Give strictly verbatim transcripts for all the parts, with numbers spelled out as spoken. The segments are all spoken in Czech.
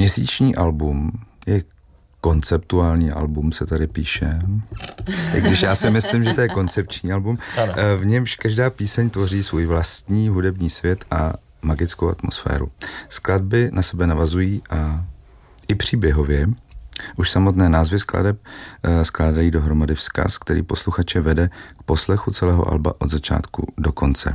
Měsíční album je konceptuální album, se tady píše. I když já si myslím, že to je koncepční album. Ano. V němž každá píseň tvoří svůj vlastní hudební svět a magickou atmosféru. Skladby na sebe navazují a i příběhově. Už samotné názvy skladeb skládají dohromady vzkaz, který posluchače vede k poslechu celého alba od začátku do konce.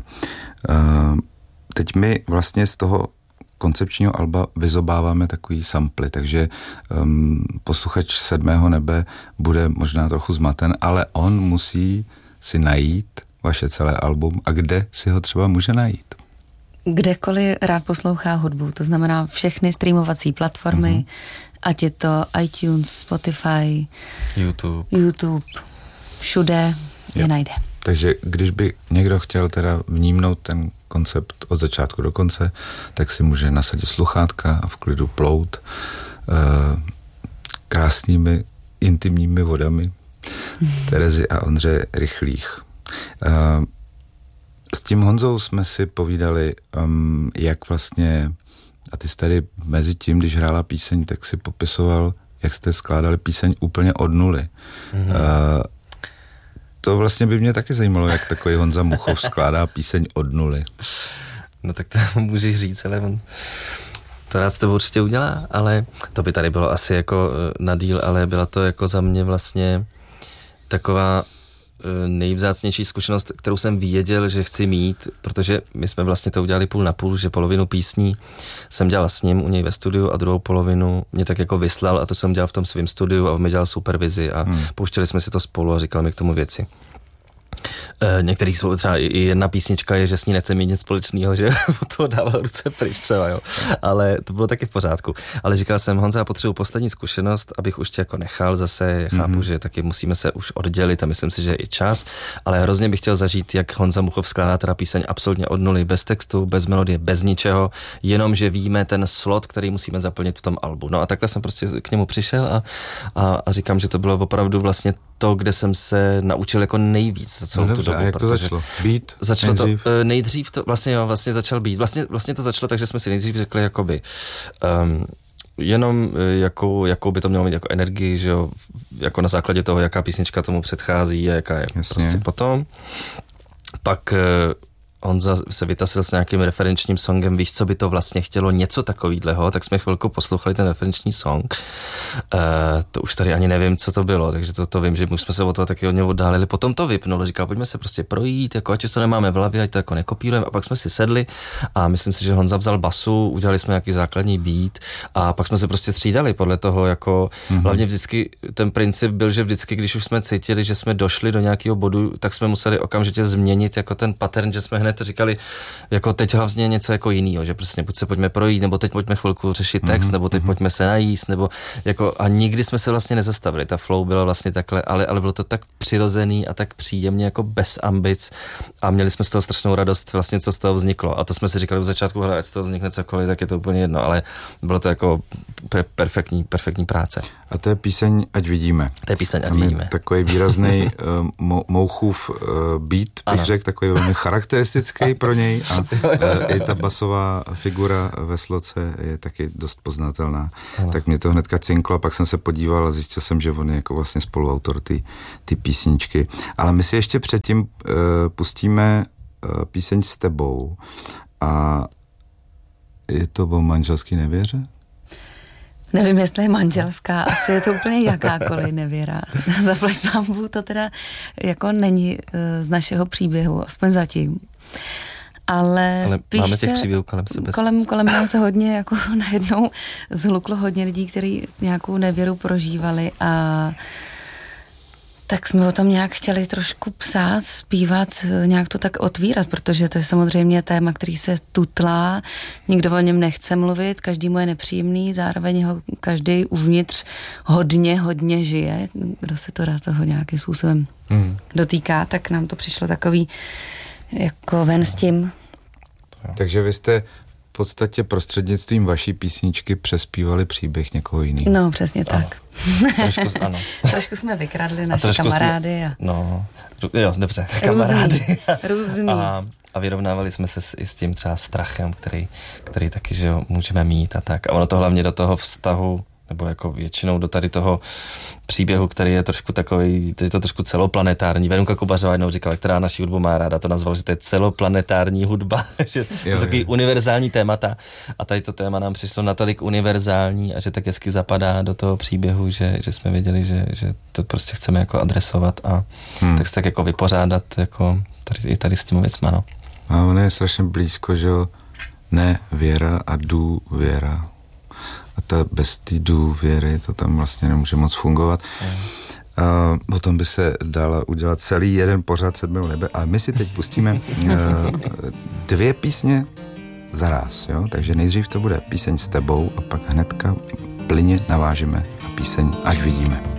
Teď my vlastně z toho koncepčního alba vyzobáváme takový samply, takže um, posluchač Sedmého nebe bude možná trochu zmaten, ale on musí si najít vaše celé album a kde si ho třeba může najít. Kdekoliv rád poslouchá hudbu, to znamená všechny streamovací platformy, mm-hmm. ať je to iTunes, Spotify, YouTube, YouTube všude je jo. najde. Takže když by někdo chtěl teda vnímnout ten koncept od začátku do konce, tak si může nasadit sluchátka a v klidu plout uh, krásnými intimními vodami Terezy a Ondřeje Rychlých. Uh, s tím Honzou jsme si povídali, um, jak vlastně, a ty jsi tady mezi tím, když hrála píseň, tak si popisoval, jak jste skládali píseň úplně od nuly. Mm-hmm. Uh, To vlastně by mě taky zajímalo, jak takový Honza Muchov skládá píseň od nuly. No tak to můžeš říct, ale on to rád s tebou určitě udělá, ale to by tady bylo asi jako na díl, ale byla to jako za mě vlastně taková nejvzácnější zkušenost, kterou jsem věděl, že chci mít, protože my jsme vlastně to udělali půl na půl, že polovinu písní jsem dělal s ním u něj ve studiu a druhou polovinu mě tak jako vyslal a to jsem dělal v tom svém studiu a on mi dělal supervizi a hmm. pouštěli jsme si to spolu a říkal mi k tomu věci. E, některý jsou třeba i jedna písnička je, že s ní nechce mít nic společného, že to dával ruce pryč třeba, jo. Ale to bylo taky v pořádku. Ale říkal jsem, Honza, já potřebuji poslední zkušenost, abych už tě jako nechal zase, chápu, mm-hmm. že taky musíme se už oddělit a myslím si, že je i čas, ale hrozně bych chtěl zažít, jak Honza Muchov skládá teda píseň absolutně od nuly, bez textu, bez melodie, bez ničeho, jenom, že víme ten slot, který musíme zaplnit v tom albu. No a takhle jsem prostě k němu přišel a, a, a říkám, že to bylo opravdu vlastně to, kde jsem se naučil jako nejvíc za celou no, tu dobře, dobu. A jak to začalo? Být? Začalo nejdřív? to, nejdřív to, vlastně jo, vlastně začal být. Vlastně, vlastně to začalo tak, že jsme si nejdřív řekli jakoby, um, jenom jakou, jakou by to mělo mít jako energii, že jo, jako na základě toho, jaká písnička tomu předchází a jaká je Jasně. prostě potom. Pak Honza se vytasil s nějakým referenčním songem, víš, co by to vlastně chtělo, něco takovýhleho, tak jsme chvilku poslouchali ten referenční song. Uh, to už tady ani nevím, co to bylo, takže to, to vím, že už jsme se od toho taky hodně oddálili. Potom to vypnul, říkal, pojďme se prostě projít, jako ať to nemáme v hlavě, ať to jako nekopírujeme. A pak jsme si sedli a myslím si, že Honza vzal basu, udělali jsme nějaký základní beat a pak jsme se prostě střídali podle toho, jako mm-hmm. hlavně vždycky ten princip byl, že vždycky, když už jsme cítili, že jsme došli do nějakého bodu, tak jsme museli okamžitě změnit jako ten pattern, že jsme hned říkali, jako teď hlavně něco jako jinýho, že prostě buď se pojďme projít, nebo teď pojďme chvilku řešit text, mm-hmm. nebo teď pojďme se najíst, nebo jako a nikdy jsme se vlastně nezastavili. Ta flow byla vlastně takhle, ale, ale bylo to tak přirozený a tak příjemně jako bez ambic a měli jsme z toho strašnou radost vlastně, co z toho vzniklo. A to jsme si říkali v začátku, hele, ať z toho vznikne cokoliv, tak je to úplně jedno, ale bylo to jako perfektní, perfektní práce. A to je píseň Ať vidíme. To je píseň Ať vidíme. Takový výrazný uh, Mouchův uh, beat, bych řekl, takový velmi charakteristický pro něj a uh, i ta basová figura ve sloce je taky dost poznatelná. Ano. Tak mě to hnedka cinklo a pak jsem se podíval a zjistil jsem, že on je jako vlastně spoluautor ty, ty písničky. Ale my si ještě předtím uh, pustíme uh, píseň S tebou a je to o manželský nevěře? Nevím, jestli je manželská, asi je to úplně jakákoliv nevěra. Zaplať pánbůh, to teda jako není z našeho příběhu, aspoň zatím. Ale, Ale spíš máme těch se, příběhů kolem sebe. Kolem, kolem nás se hodně jako najednou zhluklo hodně lidí, kteří nějakou nevěru prožívali a tak jsme o tom nějak chtěli trošku psát, zpívat, nějak to tak otvírat, protože to je samozřejmě téma, který se tutlá, nikdo o něm nechce mluvit, každý mu je nepříjemný, zároveň ho každý uvnitř hodně, hodně žije, kdo se to dá toho nějakým způsobem hmm. dotýká, tak nám to přišlo takový jako ven s tím. Takže vy jste v podstatě prostřednictvím vaší písničky přespívali příběh někoho jiného. No, přesně ano. tak. Trošku, ano. trošku jsme vykradli naše kamarády. Jsme, a... No, jo, dobře, kamarády. Různý, různý. A, a vyrovnávali jsme se s, i s tím třeba strachem, který, který taky, že jo, můžeme mít a tak. A ono to hlavně do toho vztahu, nebo jako většinou do tady toho příběhu, který je trošku takový, je to trošku celoplanetární. Verunka Kobařová jednou říkala, která naši hudbu má ráda, to nazval, že to je celoplanetární hudba, že to je takový univerzální témata a tady to téma nám přišlo natolik univerzální a že tak hezky zapadá do toho příběhu, že, že jsme věděli, že, že to prostě chceme jako adresovat a hmm. tak se tak jako vypořádat jako tady, i tady s těmi věcma, no. A ono je strašně blízko, že jo, ne věra a důvěra. A ta bez té důvěry to tam vlastně nemůže moc fungovat. Mm. Uh, o tom by se dala udělat celý jeden pořad Sedmého nebe, ale my si teď pustíme uh, dvě písně za ráz, jo? Takže nejdřív to bude píseň S tebou a pak hnedka plyně navážeme na píseň Až vidíme.